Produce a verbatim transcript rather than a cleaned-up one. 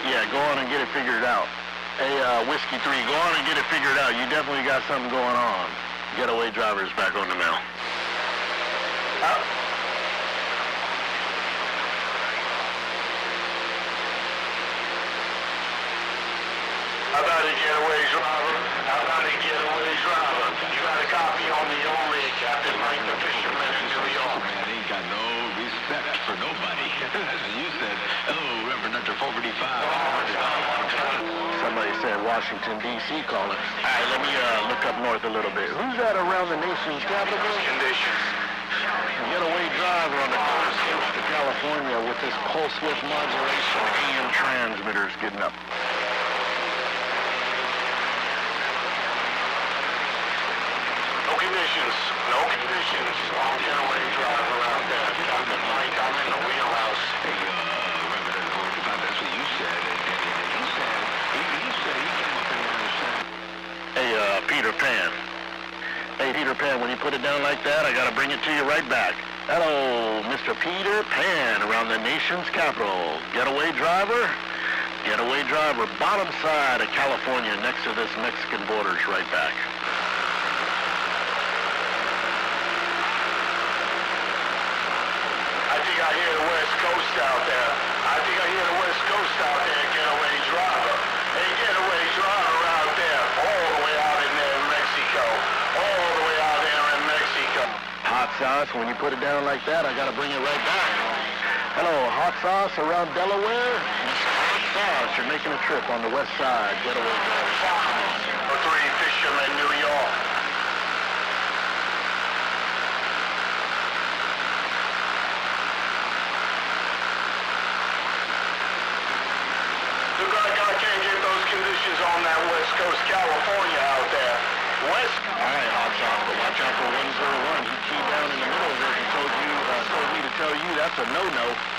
Yeah, go on and get it figured out. Hey, uh, Whiskey three, go on and get it figured out. You definitely got something going on. Getaway driver's back on the mail. Uh, How about a getaway driver? How about a getaway driver? You got a copy on the only Captain Mike the Fisherman in New York. Man, ain't got no respect for nobody. That's what you said. Hello, Reverend Doctor four fifty-five. Somebody said Washington, D C calling. All right, let me uh, look up north a little bit. Who's that around the nation's capital? Conditions. Getaway driver on the coast of California with this pulse width modulation A M transmitters getting up. No conditions. No conditions. Getaway driver out there. Captain Mike, I'm in the wheelhouse. Hey, uh, Reverend four fifty-five, that's what you said. He said, he, he said he came up in there and said. Hey, uh, Peter Pan. Hey, Peter Pan, when you put it down like that, I gotta bring it to you right back. Hello, Mister Peter Pan around the nation's capital. Getaway driver? Getaway driver, bottom side of California next to this Mexican border's right back. I think I hear the West Coast out there. I think I hear the West Coast out there, getaway driver. Hey, getaway driver out there, all the way out in there in Mexico. All the way out there in Mexico. Hot sauce, when you put it down like that, I gotta bring it right back. Hello, hot sauce around Delaware? Hot sauce, you're making a trip on the west side, getaway driver. For three Fishermen, New York. Look like I can't get those conditions on that West Coast, California out there. West. All right, hot sauce, but watch out for one zero one. He keyed down in the middle of it and told you, uh, told me to tell you that's a no-no.